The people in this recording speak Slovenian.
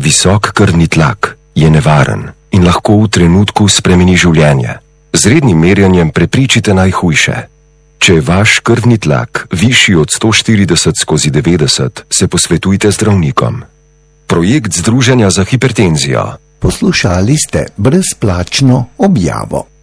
Visok krvni tlak je nevaren in lahko v trenutku spremeni življenje. Z rednim merjenjem preprečite najhujše. Če je vaš krvni tlak višji od 140/90, se posvetujte z zdravnikom. Projekt Združenja za hipertenzijo. Poslušali ste brezplačno objavo.